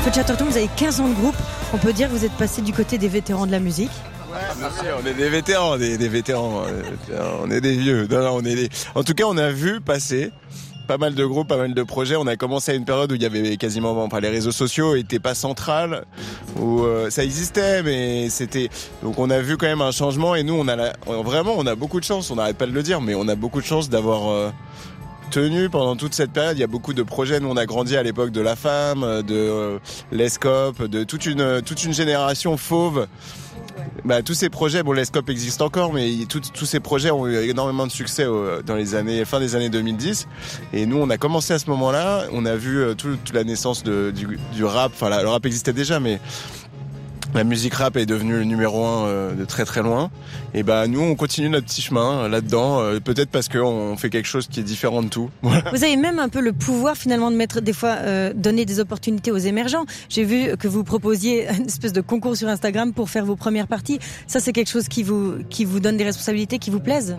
Feu Chatterton, vous avez 15 ans de groupe. On peut dire que vous êtes passé du côté des vétérans de la musique. On est des vétérans, des vétérans. On est des vieux. En tout cas, on a vu passer pas mal de groupes, pas mal de projets. On a commencé à une période où il y avait quasiment, les réseaux sociaux étaient pas centrales, où ça existait, mais c'était. Donc on a vu quand même un changement. Et nous, on a beaucoup de chance. On n'arrête pas de le dire, mais on a beaucoup de chance d'avoir tenu pendant toute cette période. Il y a beaucoup de projets. Nous, on a grandi à l'époque de La Femme, de l'Escope, de toute une génération fauve. Tous ces projets, l'Escope existe encore, mais tous ces projets ont eu énormément de succès dans les fin des années 2010. Et nous, on a commencé à ce moment-là. On a vu toute la naissance du rap. Enfin, le rap existait déjà, mais la musique rap est devenue le numéro 1 de très très loin. Et nous, on continue notre petit chemin là-dedans. Peut-être parce qu'on fait quelque chose qui est différent de tout. Voilà. Vous avez même un peu le pouvoir finalement de mettre des fois donner des opportunités aux émergents. J'ai vu que vous proposiez une espèce de concours sur Instagram pour faire vos premières parties. Ça, c'est quelque chose qui vous donne des responsabilités qui vous plaisent.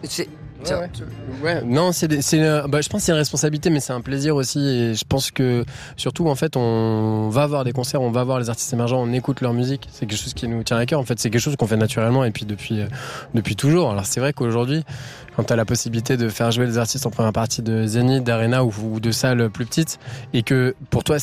Non, je pense que c'est une responsabilité, mais c'est un plaisir aussi. Et je pense que surtout, en fait, on va voir des concerts, on va voir les artistes émergents, on écoute leur musique. C'est quelque chose qui nous tient à cœur. En fait, c'est quelque chose qu'on fait naturellement et puis depuis toujours. Alors c'est vrai qu'aujourd'hui, quand t'as la possibilité de faire jouer des artistes en première partie de Zénith, d'Arena ou de salles plus petites, et que pour toi